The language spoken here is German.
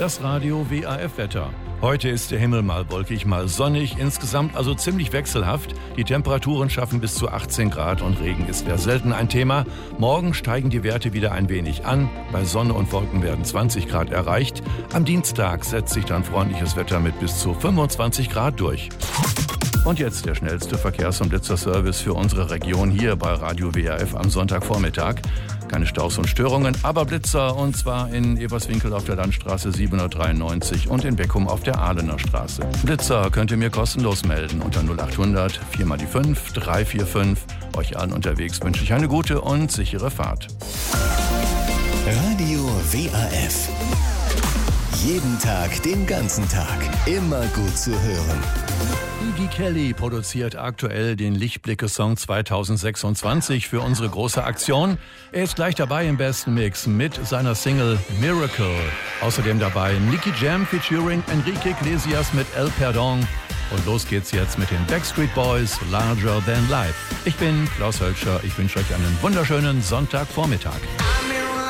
Das Radio WAF-Wetter. Heute ist der Himmel mal wolkig, mal sonnig, insgesamt also ziemlich wechselhaft. Die Temperaturen schaffen bis zu 18 Grad und Regen ist eher selten ein Thema. Morgen steigen die Werte wieder ein wenig an. Bei Sonne und Wolken werden 20 Grad erreicht. Am Dienstag setzt sich dann freundliches Wetter mit bis zu 25 Grad durch. Und jetzt der schnellste Verkehrs- und Blitzerservice für unsere Region hier bei Radio WAF am Sonntagvormittag. Keine Staus und Störungen, aber Blitzer, und zwar in Eberswinkel auf der Landstraße 793 und in Beckum auf der Ahlener Straße. Blitzer könnt ihr mir kostenlos melden unter 0800 4 mal die 5 345. Euch allen unterwegs wünsche ich eine gute und sichere Fahrt. Radio WAF. Jeden Tag, den ganzen Tag. Immer gut zu hören. Iggy Kelly produziert aktuell den Lichtblicke-Song 2026 für unsere große Aktion. Er ist gleich dabei im besten Mix mit seiner Single Miracle. Außerdem dabei Nicky Jam featuring Enrique Iglesias mit El Perdón. Und los geht's jetzt mit den Backstreet Boys, Larger Than Life. Ich bin Klaus Hölscher. Ich wünsche euch einen wunderschönen Sonntagvormittag.